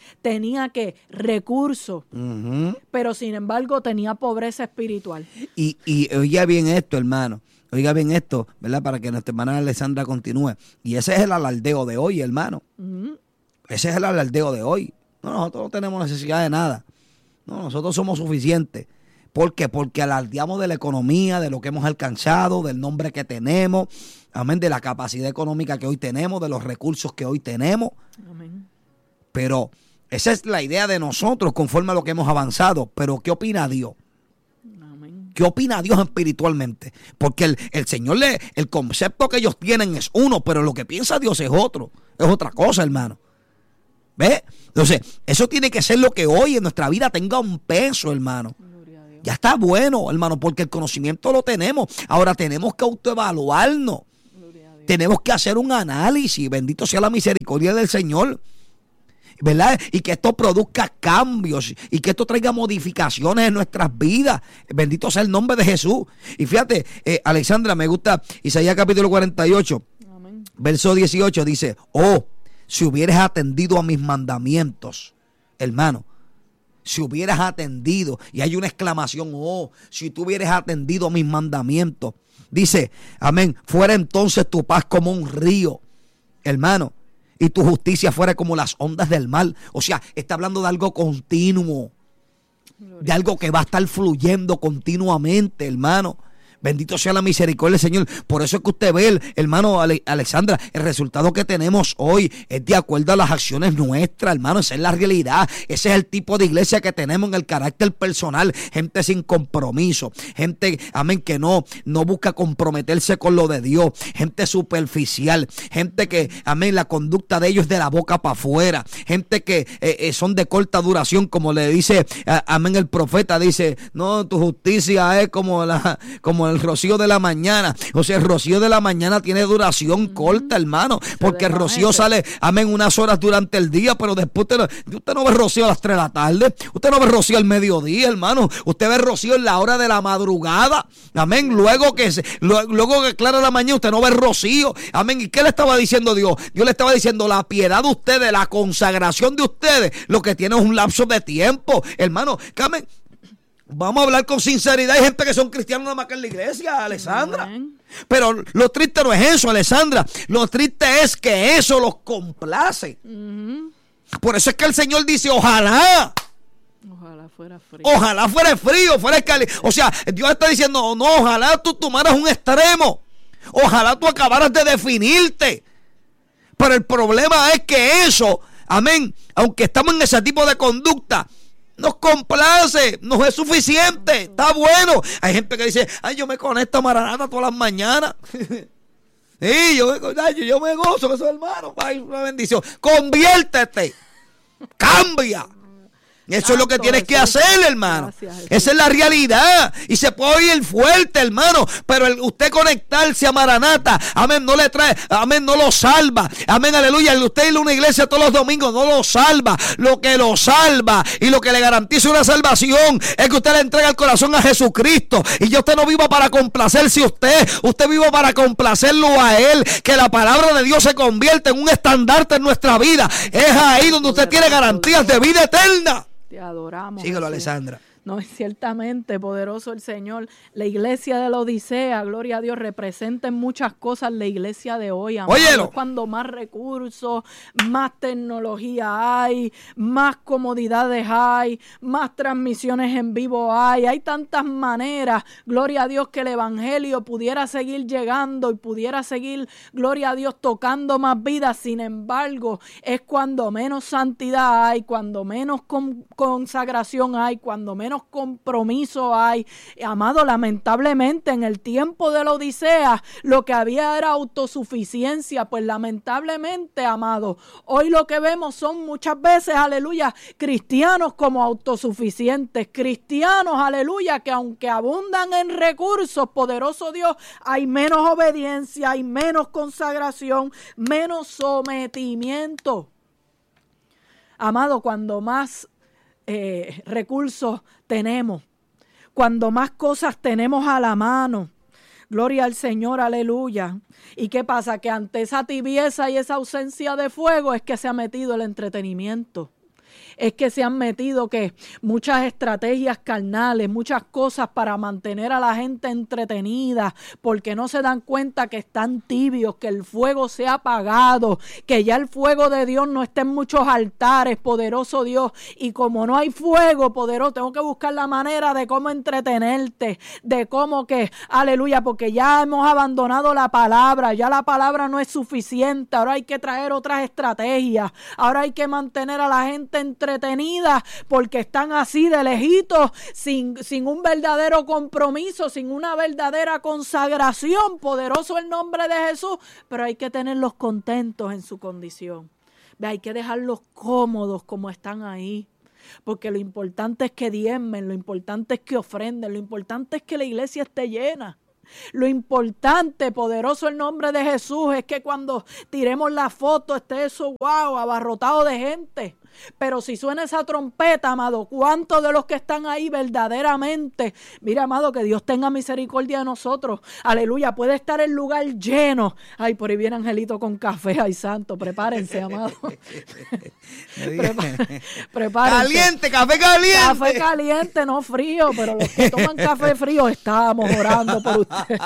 tenía que recursos, Uh-huh. pero sin embargo tenía pobreza espiritual. Y, y oiga bien esto, hermano. Oiga bien esto, ¿verdad? Para que nuestra hermana Alessandra continúe. Y ese es el alardeo de hoy, hermano. Uh-huh. Ese es el alardeo de hoy. No, nosotros no tenemos necesidad de nada. No, nosotros somos suficientes. ¿Por qué? Porque alardeamos de la economía, de lo que hemos alcanzado, del nombre que tenemos, amén, de la capacidad económica que hoy tenemos, de los recursos que hoy tenemos. Amén. Pero esa es la idea de nosotros conforme a lo que hemos avanzado. Pero ¿qué opina Dios? Amén. ¿Qué opina Dios espiritualmente? Porque el, el Señor, le, el concepto que ellos tienen es uno, pero lo que piensa Dios es otro. Es otra cosa, hermano. ¿Ves? Entonces, eso tiene que ser lo que hoy en nuestra vida tenga un peso, hermano. Ya está bueno, hermano, porque el conocimiento lo tenemos. Ahora tenemos que autoevaluarnos. Tenemos que hacer un análisis. Bendito sea la misericordia del Señor, ¿verdad? Y que esto produzca cambios y que esto traiga modificaciones en nuestras vidas. Bendito sea el nombre de Jesús. Y fíjate, eh, Alexandra, me gusta Isaías capítulo cuarenta y ocho, Amén. Verso dieciocho, dice: oh, si hubieras atendido a mis mandamientos, hermano. Si hubieras atendido, y hay una exclamación, oh, si tú hubieras atendido a mis mandamientos, dice, amén, fuera entonces tu paz como un río, hermano, y tu justicia fuera como las ondas del mar. O sea, está hablando de algo continuo, de algo que va a estar fluyendo continuamente, hermano. Bendito sea la misericordia del Señor. Por eso es que usted ve, hermano Ale, Alexandra, el resultado que tenemos hoy es de acuerdo a las acciones nuestras, hermano. Esa es la realidad. Ese es el tipo de iglesia que tenemos en el carácter personal. Gente sin compromiso. Gente, amén, que no, no busca comprometerse con lo de Dios. Gente superficial. Gente que, amén, la conducta de ellos es de la boca para afuera. Gente que eh, eh, son de corta duración, como le dice, eh, amén, el profeta. Dice, no, tu justicia es como la, como el rocío de la mañana. O sea, el rocío de la mañana tiene duración uh-huh. corta, hermano, porque el rocío sale, amén, unas horas durante el día, pero después usted no, usted no ve rocío a las tres de la tarde, usted no ve rocío al mediodía, hermano, usted ve rocío en la hora de la madrugada, amén, luego que se, luego, luego que aclara la mañana, usted no ve rocío, amén. ¿Y qué le estaba diciendo Dios? Dios le estaba diciendo, la piedad de ustedes, la consagración de ustedes, lo que tiene es un lapso de tiempo, hermano, que amén. Vamos a hablar con sinceridad. Hay gente que son cristianos nada más que en la iglesia, Alessandra. Amén. Pero lo triste no es eso, Alessandra. Lo triste es que eso los complace. Uh-huh. Por eso es que el Señor dice, ojalá. Ojalá fuera frío. Ojalá fuera frío, fuera caliente. O sea, Dios está diciendo, no, ojalá tú tomaras un extremo. Ojalá tú acabaras de definirte. Pero el problema es que eso, amén, aunque estamos en ese tipo de conducta, nos complace, nos es suficiente, está bueno. Hay gente que dice, ay, yo me conecto a Maranata todas las mañanas. Sí, yo, ay, yo me gozo con esos hermanos. Ay, una bendición. Conviértete, cambia. Eso es lo que tienes que hacer, hermano. Esa es la realidad. Y se puede oír fuerte, hermano. Pero el, usted conectarse a Maranata, amén, no le trae, amén, no lo salva. Amén, aleluya. El usted ir a una iglesia todos los domingos no lo salva. Lo que lo salva y lo que le garantiza una salvación es que usted le entrega el corazón a Jesucristo. Y yo usted no viva para complacerse usted. Usted viva para complacerlo a Él. Que la palabra de Dios se convierta en un estandarte en nuestra vida. Es ahí donde usted tiene garantías de vida eterna. Te adoramos. Síguelo, Alessandra. No, es ciertamente poderoso el Señor. La iglesia de la Odisea, gloria a Dios, representa en muchas cosas la iglesia de hoy. Amado. Óyelo. Es cuando más recursos, más tecnología hay, más comodidades hay, más transmisiones en vivo hay. Hay tantas maneras, gloria a Dios, que el evangelio pudiera seguir llegando y pudiera seguir, gloria a Dios, tocando más vidas. Sin embargo, es cuando menos santidad hay, cuando menos con, consagración hay, cuando menos compromiso hay. Amado, lamentablemente en el tiempo de la Odisea lo que había era autosuficiencia. Pues lamentablemente, amado, hoy lo que vemos son muchas veces, aleluya, cristianos como autosuficientes, cristianos, aleluya, que aunque abundan en recursos, poderoso Dios, hay menos obediencia, hay menos consagración, menos sometimiento. Amado, cuando más Eh, recursos tenemos, cuando más cosas tenemos a la mano, gloria al Señor, aleluya. ¿Y qué pasa? Que ante esa tibieza y esa ausencia de fuego es que se ha metido el entretenimiento. Es que se han metido que muchas estrategias carnales, muchas cosas para mantener a la gente entretenida, porque no se dan cuenta que están tibios, que el fuego se ha apagado, que ya el fuego de Dios no está en muchos altares, poderoso Dios. Y como no hay fuego, poderoso, tengo que buscar la manera de cómo entretenerte, de cómo que, aleluya, porque ya hemos abandonado la palabra, ya la palabra no es suficiente, ahora hay que traer otras estrategias, ahora hay que mantener a la gente entretenida, entretenida porque están así de lejitos, sin, sin un verdadero compromiso, sin una verdadera consagración. Poderoso el nombre de Jesús, pero hay que tenerlos contentos en su condición. Hay que dejarlos cómodos como están ahí, porque lo importante es que diezmen, lo importante es que ofrenden, lo importante es que la iglesia esté llena. Lo importante, poderoso el nombre de Jesús, es que cuando tiremos la foto esté eso, wow, abarrotado de gente. Pero si suena esa trompeta, amado, ¿cuántos de los que están ahí verdaderamente? Mira, amado, que Dios tenga misericordia de nosotros. Aleluya, puede estar el lugar lleno. Ay, por ahí viene Angelito con café. Ay, santo, prepárense, amado. Prepá- prepárense. Caliente, café caliente. Café caliente, no frío, pero los que toman café frío estamos orando por ustedes.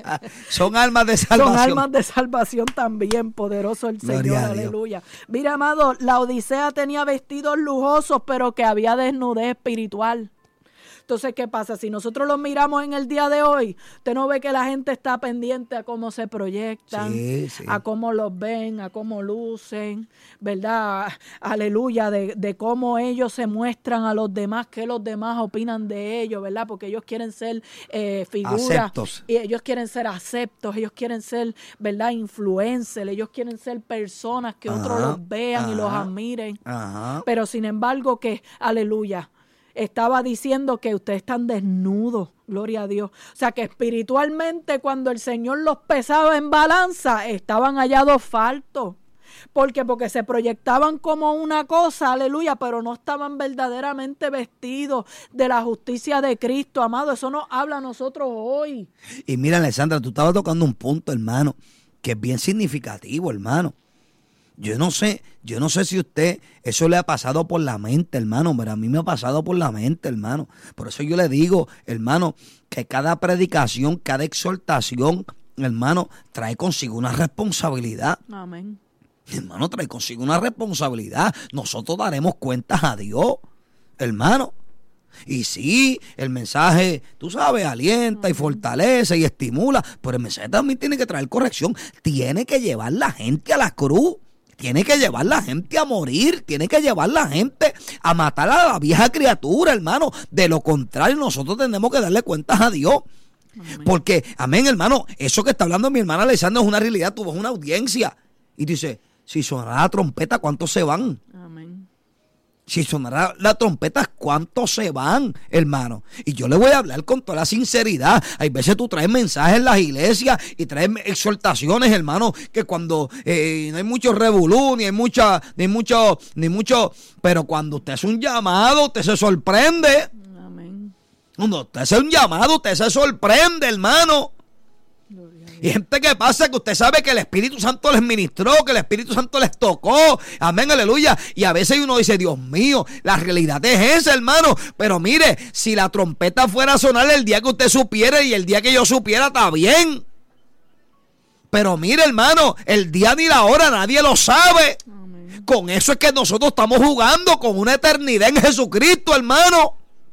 Son almas de salvación. Son almas de salvación también, poderoso el Señor, aleluya. Mira, amado, la Odisea tenía vestidos lujosos, pero que había desnudez espiritual. Entonces, ¿qué pasa? Si nosotros los miramos en el día de hoy, usted no ve que la gente está pendiente a cómo se proyectan, sí, sí. a cómo los ven, a cómo lucen, ¿verdad? Aleluya, de, de cómo ellos se muestran a los demás, qué los demás opinan de ellos, ¿verdad? Porque ellos quieren ser eh, figuras. Aceptos. Y ellos quieren ser aceptos, ellos quieren ser, ¿verdad? Influencers, ellos quieren ser personas que ajá, otros los vean ajá, y los admiren. Ajá. Pero sin embargo, que, aleluya, estaba diciendo que ustedes están desnudos, gloria a Dios. O sea que espiritualmente cuando el Señor los pesaba en balanza, estaban hallados faltos. ¿Por qué? Porque se proyectaban como una cosa, aleluya, pero no estaban verdaderamente vestidos de la justicia de Cristo, amado. Eso nos habla a nosotros hoy. Y mira, Alessandra, tú estabas tocando un punto, hermano, que es bien significativo, hermano. Yo no sé, yo no sé si a usted eso le ha pasado por la mente, hermano, pero a mí me ha pasado por la mente, hermano. Por eso yo le digo, hermano, que cada predicación, cada exhortación, hermano, trae consigo una responsabilidad. Amén. Hermano, trae consigo una responsabilidad. Nosotros daremos cuentas a Dios, hermano. Y sí, el mensaje, tú sabes, alienta y fortalece y estimula, pero el mensaje también tiene que traer corrección. Tiene que llevar la gente a la cruz. Tiene que llevar la gente a morir, tiene que llevar la gente a matar a la vieja criatura, hermano. De lo contrario, nosotros tenemos que darle cuentas a Dios. Amén. Porque, amén, hermano, eso que está hablando mi hermana Alessandra es una realidad. Tú vas a una audiencia y dice, si sonará la trompeta, ¿cuántos se van? Amén. Si sonará la trompeta, ¿cuántos se van, hermano? Y yo le voy a hablar con toda la sinceridad. Hay veces tú traes mensajes en las iglesias y traes exhortaciones, hermano, que cuando eh, no hay mucho revolú, ni hay mucha, ni mucho, ni mucho, pero cuando usted hace un llamado, usted se sorprende. Amén. Cuando usted hace un llamado, usted se sorprende, hermano. Y gente que pasa que usted sabe que el Espíritu Santo les ministró, que el Espíritu Santo les tocó, amén, aleluya, y a veces uno dice, Dios mío, la realidad es esa, hermano, pero mire, si la trompeta fuera a sonar el día que usted supiera y el día que yo supiera, está bien, pero mire, hermano, el día ni la hora nadie lo sabe. Amén. Con eso es que nosotros estamos jugando con una eternidad en Jesucristo, hermano.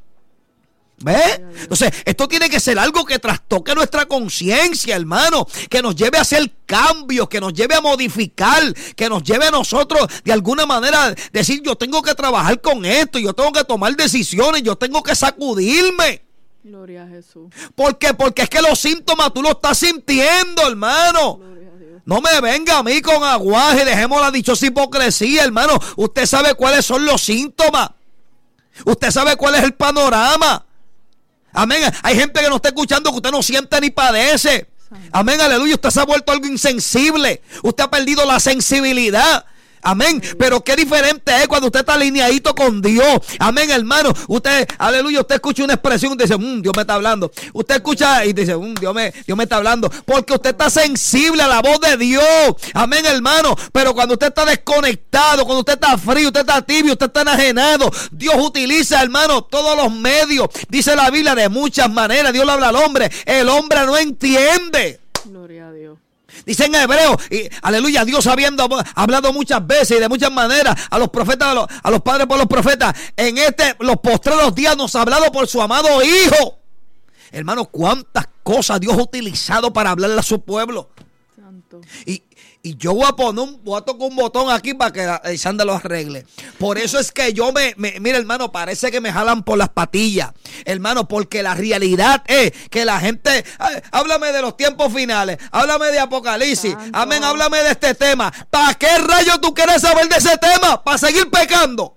¿Ves? Entonces, esto tiene que ser algo que trastoque nuestra conciencia, hermano, que nos lleve a hacer cambios, que nos lleve a modificar, que nos lleve a nosotros de alguna manera a decir, yo tengo que trabajar con esto, yo tengo que tomar decisiones, yo tengo que sacudirme. Gloria a Jesús. ¿Por qué? Porque es que los síntomas tú los estás sintiendo, hermano. No me venga a mí con aguaje, dejemos la dichosa hipocresía, hermano. Usted sabe cuáles son los síntomas. Usted sabe cuál es el panorama. Amén. Hay gente que no está escuchando que usted no siente ni padece. Amén, aleluya. Usted se ha vuelto algo insensible. Usted ha perdido la sensibilidad. Amén. Pero qué diferente es cuando usted está alineadito con Dios. Amén, hermano. Usted, aleluya, usted escucha una expresión y dice, mmm, Dios me está hablando. Usted escucha y dice, mmm, Dios me, Dios me está hablando. Porque usted está sensible a la voz de Dios. Amén, hermano. Pero cuando usted está desconectado, cuando usted está frío, usted está tibio, usted está enajenado, Dios utiliza, hermano, todos los medios. Dice la Biblia de muchas maneras. Dios le habla al hombre. El hombre no entiende. Gloria a Dios. Dice en Hebreo, y aleluya, Dios habiendo hablado muchas veces y de muchas maneras a los profetas, a los, a los padres por los profetas, en este, los postreros días nos ha hablado por su amado Hijo. Hermano, cuántas cosas Dios ha utilizado para hablarle a su pueblo. Santo. Y, y yo voy a poner un, voy a tocar un botón aquí para que Sandra lo arregle. Por eso es que yo me, me, mira, hermano, parece que me jalan por las patillas, hermano, porque la realidad es que la gente, ay, háblame de los tiempos finales, háblame de Apocalipsis, Santo. Amén, háblame de este tema. ¿Para qué rayos tú quieres saber de ese tema? ¿Para seguir pecando?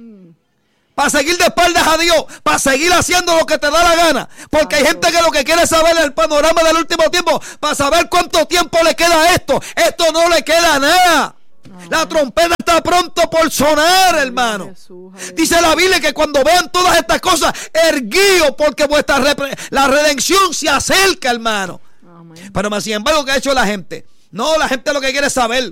Para seguir de espaldas a Dios, para seguir haciendo lo que te da la gana. Porque hay gente que lo que quiere saber es el panorama del último tiempo, para saber cuánto tiempo le queda a esto. Esto no le queda nada. La trompeta está pronto por sonar, hermano. Dice la Biblia que cuando vean todas estas cosas, erguíos, porque vuestra la redención se acerca, hermano. Pero más sin embargo, ¿qué ha hecho la gente? No, la gente lo que quiere es saber.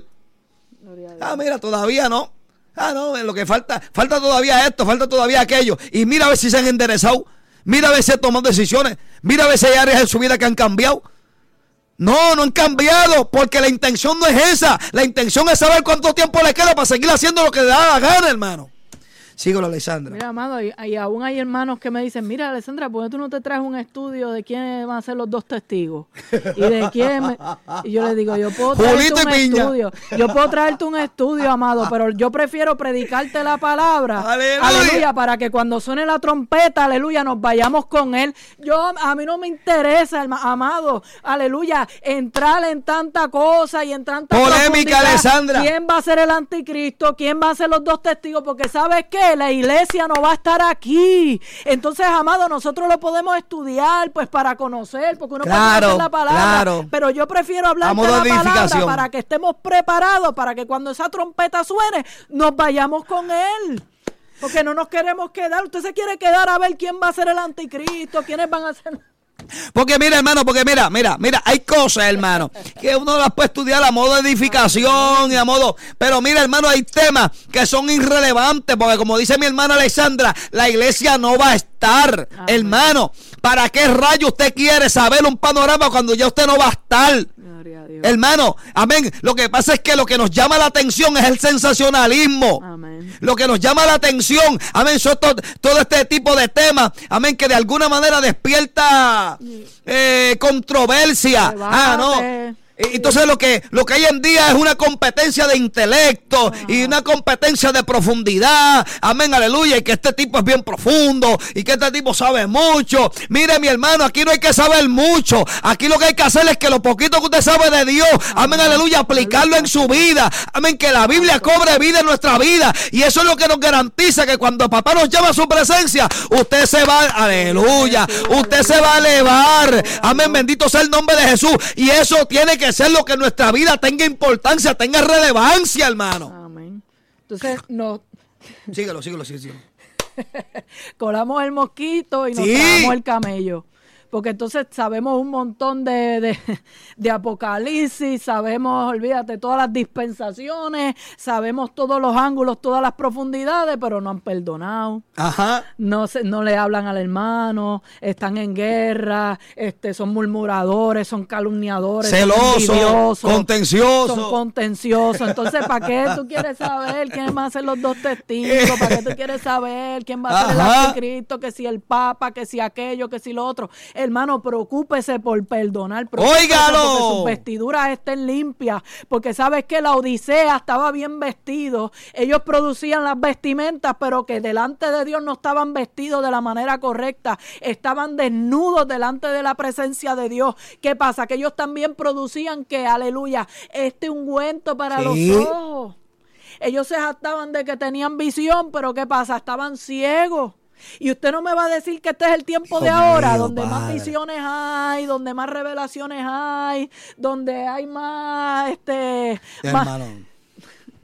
Ah, mira, todavía no. Ah, no, lo que falta, falta todavía esto, falta todavía aquello. Y mira a ver si se han enderezado. Mira a ver si han tomado decisiones. Mira a ver si hay áreas en su vida que han cambiado. No, no han cambiado, porque la intención no es esa. La intención es saber cuánto tiempo le queda para seguir haciendo lo que le da la gana, hermano. Síguelo, Alessandra. Mira, amado, y, y aún hay hermanos que me dicen, mira, Alessandra, ¿por qué tú no te traes un estudio de quiénes van a ser los dos testigos? Y de quién me... Y yo le digo, yo puedo traerte un estudio. Yo puedo traerte un estudio, amado, pero yo prefiero predicarte la palabra. Aleluya. Aleluya, para que cuando suene la trompeta, aleluya, nos vayamos con él. Yo, a mí no me interesa, amado, aleluya, entrar en tanta cosa y en tanta polémica, Alessandra. ¿Quién va a ser el anticristo? ¿Quién va a ser los dos testigos? Porque ¿sabes qué? La iglesia no va a estar aquí. Entonces, amado, nosotros lo podemos estudiar pues para conocer, porque uno claro, puede conocer la palabra, claro. Pero yo prefiero hablar de la palabra para que estemos preparados, para que cuando esa trompeta suene nos vayamos con él. Porque no nos queremos quedar. Usted se quiere quedar a ver quién va a ser el anticristo, quiénes van a ser... Porque mira, hermano, porque mira, mira, mira, hay cosas, hermano, que uno las puede estudiar a modo de edificación y a modo, pero mira, hermano, hay temas que son irrelevantes, porque como dice mi hermana Alessandra, la iglesia no va a estar, amén. Hermano, ¿para qué rayo usted quiere saber un panorama cuando ya usted no va a estar? Hermano, amén. Lo que pasa es que lo que nos llama la atención es el sensacionalismo. Amén. Lo que nos llama la atención, amén, son todo, todo este tipo de temas, amén, que de alguna manera despierta eh, controversia. Ah, no. Entonces lo que lo que hay en día es una competencia de intelecto y una competencia de profundidad, amén, aleluya, y que este tipo es bien profundo y que este tipo sabe mucho. Mire, mi hermano, aquí no hay que saber mucho, aquí lo que hay que hacer es que lo poquito que usted sabe de Dios, amén, aleluya, aplicarlo en su vida, amén, que la Biblia cobre vida en nuestra vida, y eso es lo que nos garantiza que cuando papá nos llama a su presencia, usted se va, aleluya, usted se va a elevar, amén, bendito sea el nombre de Jesús, y eso tiene que ser lo que en nuestra vida tenga importancia, tenga relevancia, hermano. Amén. Entonces, no. Síguelo, síguelo, síguelo. Colamos el mosquito y nos sí. tragamos el camello. Porque entonces sabemos un montón de, de, de Apocalipsis, sabemos, olvídate, todas las dispensaciones, sabemos todos los ángulos, todas las profundidades, pero no han perdonado. Ajá. No, se, no le hablan al hermano, están en guerra, este, son murmuradores, son calumniadores, celosos, contenciosos. Son contenciosos. Entonces, ¿para qué tú quieres saber quiénes van a ser los dos testigos? ¿Para qué tú quieres saber quién va a ser Ajá. el anticristo? Que si el Papa, que si aquello, que si lo otro. Hermano, preocúpese por perdonar. ¡Óigalo! Porque sus vestiduras estén limpias. Porque sabes que la Odisea estaba bien vestido. Ellos producían las vestimentas, pero que delante de Dios no estaban vestidos de la manera correcta. Estaban desnudos delante de la presencia de Dios. ¿Qué pasa? Que ellos también producían que, aleluya, este ungüento para ¿Sí? los ojos. Ellos se jactaban de que tenían visión, pero ¿qué pasa? Estaban ciegos. Y usted no me va a decir que este es el tiempo de ahora, mío, donde padre. Más visiones hay, donde más revelaciones hay, donde hay más, este, más,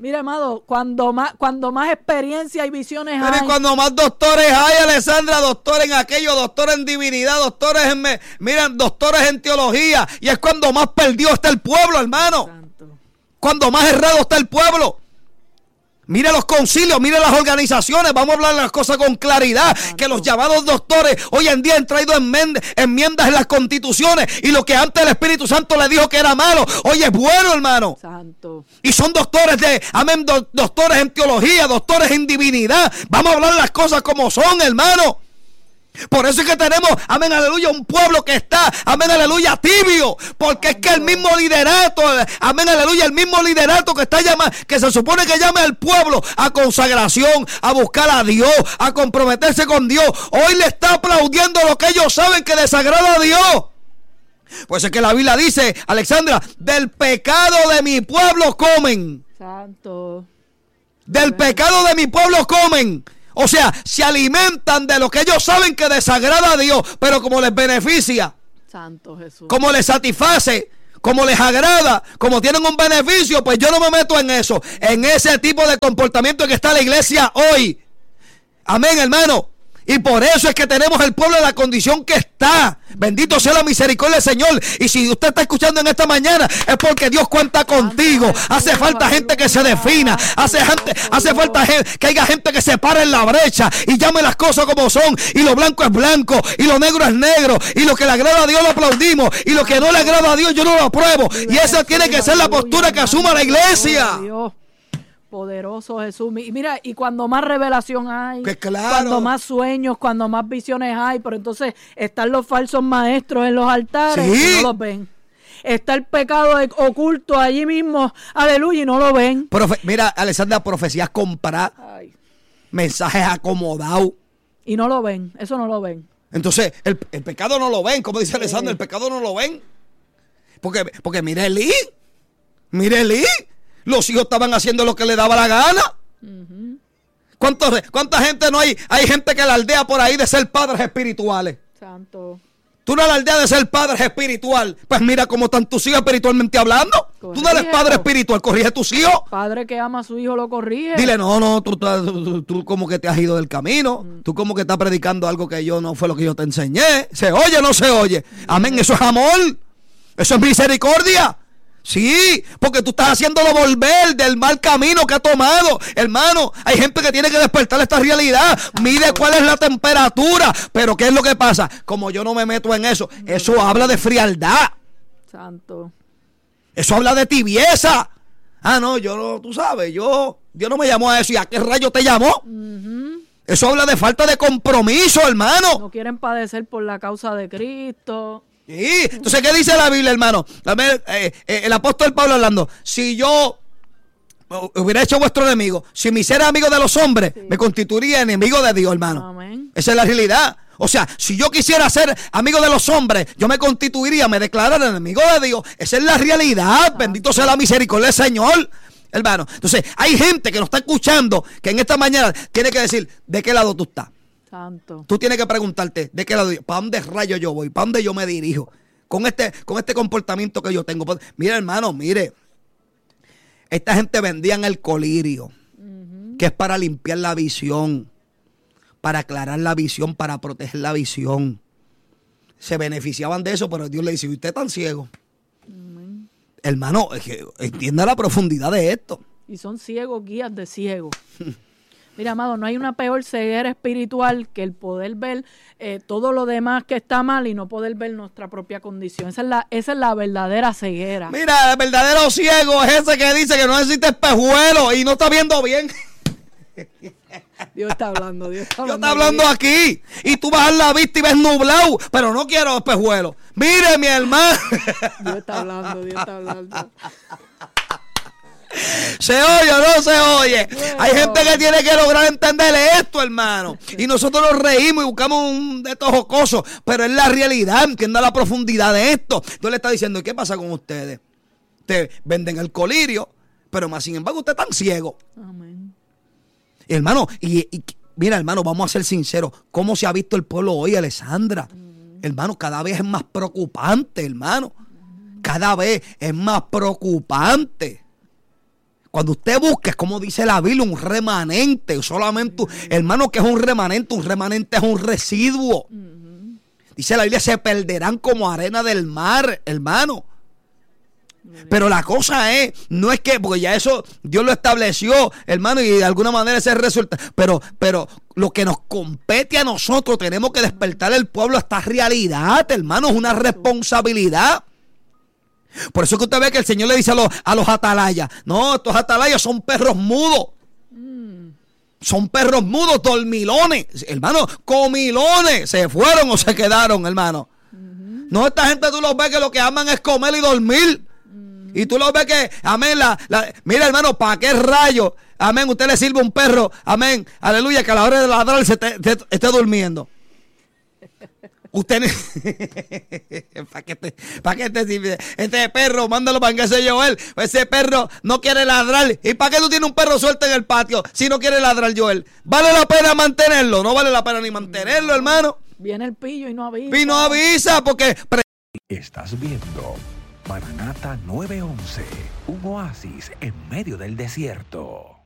Mira, amado, cuando más, cuando más experiencia y visiones Pero hay. cuando más doctores hay, Alessandra, doctores en aquello, doctores en divinidad, doctores en, miren, doctores en teología. Y es cuando más perdido está el pueblo, hermano. Santo. Cuando más errado está el pueblo. Mire los concilios, mire las organizaciones, vamos a hablar de las cosas con claridad, Santo. Que los llamados doctores hoy en día han traído enmiendas en las constituciones y lo que antes el Espíritu Santo le dijo que era malo, hoy es bueno, hermano. Santo. Y son doctores de, amén, do, doctores en teología, doctores en divinidad. Vamos a hablar de las cosas como son, hermano. Por eso es que tenemos, amén, aleluya, un pueblo que está, amén, aleluya, tibio, porque es que el mismo liderato, amén, aleluya, el mismo liderato que está llamando, que se supone que llame al pueblo a consagración, a buscar a Dios, a comprometerse con Dios, hoy le está aplaudiendo lo que ellos saben que desagrada a Dios. Pues es que la Biblia dice, Alexandra, del pecado de mi pueblo comen. Santo. Del pecado de mi pueblo comen. O sea, se alimentan de lo que ellos saben que desagrada a Dios, pero como les beneficia, Santo Jesús, como les satisface, como les agrada, como tienen un beneficio, pues yo no me meto en eso, en ese tipo de comportamiento que está la iglesia hoy. Amén, hermano. Y por eso es que tenemos el pueblo en la condición que está. Bendito sea la misericordia del Señor. Y si usted está escuchando en esta mañana, es porque Dios cuenta contigo. Hace falta gente que se defina. Hace, gente, hace falta gente, que haya gente que se pare en la brecha y llame las cosas como son. Y lo blanco es blanco, y lo negro es negro, y lo que le agrada a Dios lo aplaudimos, y lo que no le agrada a Dios yo no lo apruebo. Y esa tiene que ser la postura que asuma la iglesia. Poderoso Jesús. Y mira, y cuando más revelación hay, que claro. Cuando más sueños, cuando más visiones hay, pero entonces están los falsos maestros en los altares, sí. Y no los ven. Está el pecado oculto allí mismo, aleluya, y no lo ven. Profe mira, Alessandra, profecías compradas, mensajes acomodados. Y no lo ven, eso no lo ven. Entonces, el, el pecado no lo ven, como dice sí. Alessandra, el pecado no lo ven. Porque, porque mire Elí, mire Elí. Los hijos estaban haciendo lo que le daba la gana. Uh-huh. ¿Cuántos, ¿Cuánta gente no hay? Hay gente que alardea por ahí de ser padres espirituales. Santo. Tú no alardeas de ser padre espiritual. Pues mira cómo están tus hijos espiritualmente hablando. Corrígelo. Tú no eres padre espiritual, corrige a tus hijos. Padre que ama a su hijo lo corrige. Dile, no, no, tú, tú, tú, tú como que te has ido del camino. Uh-huh. Tú como que estás predicando algo que yo no fue lo que yo te enseñé. ¿Se oye o no se oye? Uh-huh. Amén, eso es amor. Eso es misericordia. Sí, porque tú estás haciéndolo volver del mal camino que ha tomado. Hermano, hay gente que tiene que despertar esta realidad. Mire cuál es la temperatura. Pero ¿qué es lo que pasa? Como yo no me meto en eso, eso habla de frialdad. Santo. Eso habla de tibieza. Ah, no, yo no, tú sabes, yo, Dios no me llamó a eso. ¿Y a qué rayo te llamó? Uh-huh. Eso habla de falta de compromiso, hermano. No quieren padecer por la causa de Cristo. Sí. Entonces, ¿qué dice la Biblia, hermano? Eh, eh, el apóstol Pablo hablando, si yo hubiera hecho vuestro enemigo, si me hiciera amigo de los hombres, sí. me constituiría enemigo de Dios, hermano. Amén. Esa es la realidad. O sea, si yo quisiera ser amigo de los hombres, yo me constituiría, me declarara enemigo de Dios. Esa es la realidad. Ah, bendito sea la misericordia del Señor, hermano. Entonces, hay gente que nos está escuchando que en esta mañana tiene que decir, ¿de qué lado tú estás? Santo. Tú tienes que preguntarte, ¿de qué lado? ¿Para dónde rayo yo voy? ¿Para dónde yo me dirijo? Con este, con este comportamiento que yo tengo. Mira, hermano, mire. Esta gente vendía en el colirio, uh-huh. que es para limpiar la visión, para aclarar la visión, para proteger la visión. Se beneficiaban de eso, pero Dios le dice, ¿usted es tan ciego? Uh-huh. Hermano, entienda la profundidad de esto. Y son ciegos guías de ciegos. Mira, amado, no hay una peor ceguera espiritual que el poder ver eh, todo lo demás que está mal y no poder ver nuestra propia condición. Esa es la, esa es la verdadera ceguera. Mira, el verdadero ciego es ese que dice que no necesita espejuelo y no está viendo bien. Dios está hablando, Dios está hablando. Dios está hablando aquí. Y tú bajas la vista y ves nublado, pero no quiero espejuelo. Mire, mi hermano. Dios está hablando, Dios está hablando. ¿Se oye o no se oye? Bueno. Hay gente que tiene que lograr entenderle esto, hermano. Y nosotros nos reímos y buscamos un de estos jocosos, pero es la realidad, entienda la profundidad de esto. Entonces le está diciendo, ¿y qué pasa con ustedes? Te venden el colirio, pero más sin embargo usted es tan ciego. Amén. Hermano, y, y mira, hermano, vamos a ser sinceros. ¿Cómo se ha visto el pueblo hoy, Alessandra? Mm. Hermano, cada vez es más preocupante, hermano. Cada vez es más preocupante. Cuando usted busca, es como dice la Biblia, un remanente. Solamente, hermano, que es un remanente. Un remanente es un residuo. Uh-huh. Dice la Biblia, se perderán como arena del mar, hermano. Pero la cosa es, no es que, porque ya eso Dios lo estableció, hermano, y de alguna manera ese resulta. Pero, pero lo que nos compete a nosotros, tenemos que despertar el pueblo a esta realidad, hermano, es una responsabilidad. Por eso que usted ve que el Señor le dice a los, a los atalayas, no, estos atalayas son perros mudos. Mm. Son perros mudos, dormilones, hermano, comilones, se fueron o se quedaron, hermano. Uh-huh. No, esta gente tú los ves que lo que aman es comer y dormir. Y tú lo ves que, amén, la, la, mira hermano, ¿para qué rayo? Amén, usted le sirve un perro, amén, aleluya, que a la hora de ladrar se te, te, esté durmiendo. Usted, ¿para qué te, para qué te sirve? Este perro, mándalo para que se Joel. Ese perro no quiere ladrar. ¿Y para qué tú tienes un perro suelto en el patio si no quiere ladrar, Joel? ¿Vale la pena mantenerlo? No vale la pena ni mantenerlo, hermano. Viene el pillo y no avisa. Y no avisa porque... Estás viendo Maranata nueve once, un oasis en medio del desierto.